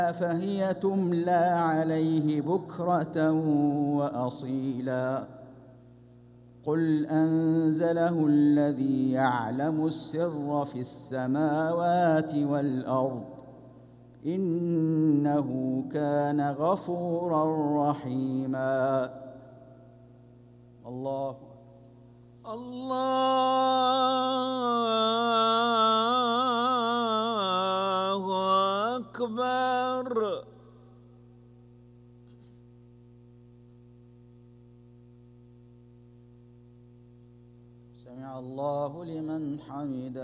فهي تملى عليه بكرة وأصيلا قل أنزله الذي يعلم السر في السماوات والأرض إنه كان غفورا رحيما. الله أكبر. سمع الله لمن حمده.